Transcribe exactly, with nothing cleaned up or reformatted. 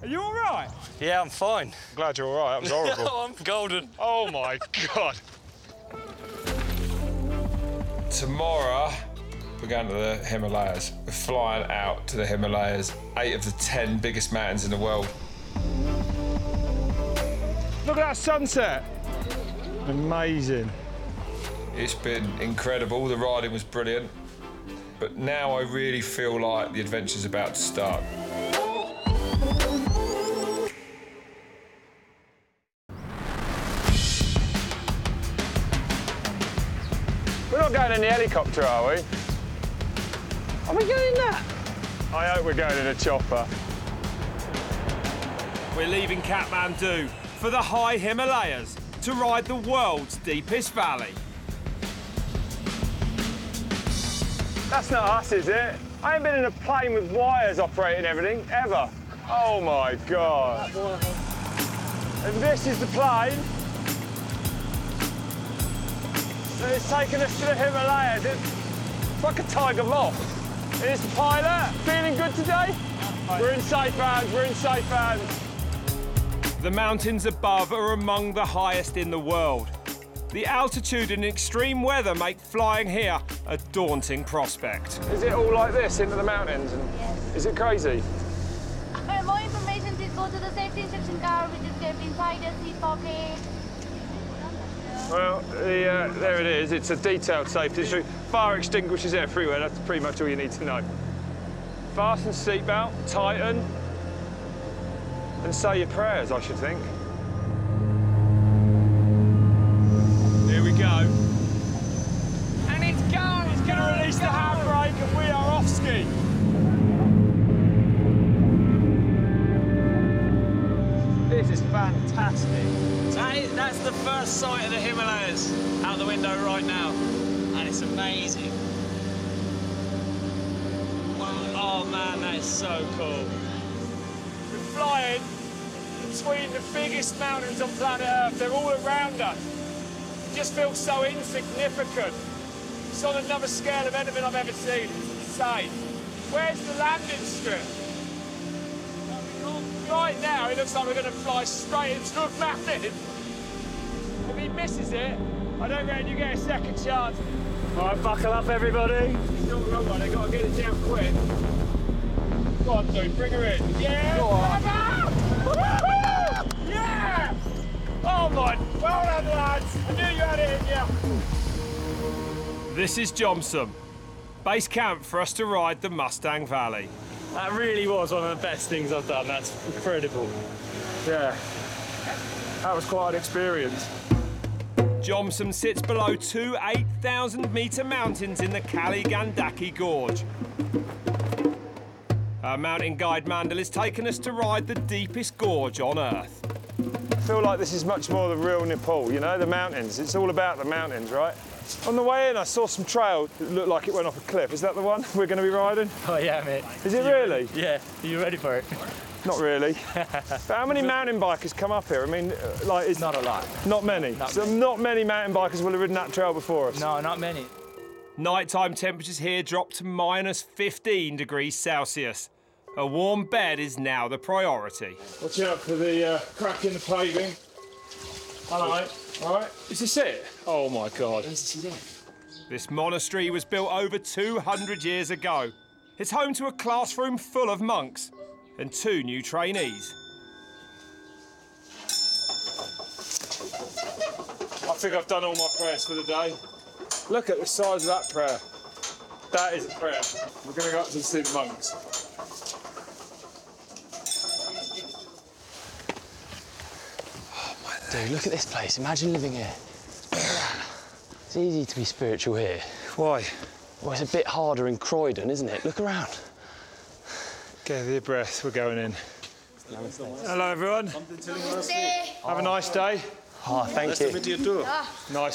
you all right? Yeah, I'm fine. Glad you're all right. That was horrible. Oh, I'm golden. Oh, my God. Tomorrow, we're going to the Himalayas. We're flying out to the Himalayas, eight of the ten biggest mountains in the world. Look at that sunset. Amazing. It's been incredible. The riding was brilliant. But now I really feel like the adventure's about to start. We're not going in the helicopter, are we? Are we going in that? I hope we're going in a chopper. We're leaving Kathmandu for the high Himalayas to ride the world's deepest valley. That's not us, is it? I ain't been in a plane with wires operating everything, ever. Oh, my God. And this is the plane. And it's taken us to the Himalayas. It's like a tiger moth. Here's the pilot. Feeling good today? We're in safe hands, we're in safe hands. The mountains above are among the highest in the world. The altitude and extreme weather make flying here a daunting prospect. Is it all like this into the mountains? And Yes. is it crazy? For more information, please go to the safety instruction card, which is kept inside your seat pocket. Well, the, uh, there it is. It's a detailed safety issue. Fire extinguishers everywhere. That's pretty much all you need to know. Fasten seatbelt, tighten, and say your prayers, I should think. Here we go. And it's going! It's going to release the handbrake and we are off ski. This is fantastic. That is, that's the first sight of the Himalayas out the window right now. And it's amazing. Wow. Oh, man, that is so cool. We're flying between the biggest mountains on planet Earth. They're all around us. It just feels so insignificant. It's on another scale of anything I've ever seen. It's insane. Where's the landing strip? Right now, it looks like we're going to fly straight into a mountain. If he misses it, I don't reckon you get a second chance. All right, buckle up, everybody. It's not the wrong one. They've got to get it down quick. Go on, dude, bring her in. Yeah! Go on. Woo-hoo! Yeah! Oh, my. Well done, lads. I knew you had it in you. This is Jomsom, base camp for us to ride the Mustang Valley. That really was one of the best things I've done. That's incredible. Yeah. That was quite an experience. Jomsom sits below two eight thousand metre mountains in the Kali Gandaki Gorge. Our mountain guide Mandel has taken us to ride the deepest gorge on Earth. I feel like this is much more the real Nepal, you know, the mountains. It's all about the mountains, right? On the way in, I saw some trail that looked like it went off a cliff. Is that the one we're going to be riding? Oh, yeah, mate. Is it really? Yeah. Are you ready for it? Not really. But how many mountain bikers come up here? I mean, uh, like, it's Not a lot. Not many. Not so many. not many mountain bikers will have ridden that trail before us. No, not many. Nighttime temperatures here drop to minus fifteen degrees Celsius. A warm bed is now the priority. Watch out for the uh, crack in the paving. All right. All right. Is this it? Oh my God. This monastery was built over two hundred years ago. It's home to a classroom full of monks and two new trainees. I think I've done all my prayers for the day. Look at the size of that prayer. That is a prayer. We're going to go up to see the monks. Dude, look at this place. Imagine living here. It's easy to be spiritual here. Why? Well, it's a bit harder in Croydon, isn't it? Look around. Get a deep breath. We're going in. Hello, everyone. Have a nice day. Oh, thank you. Nice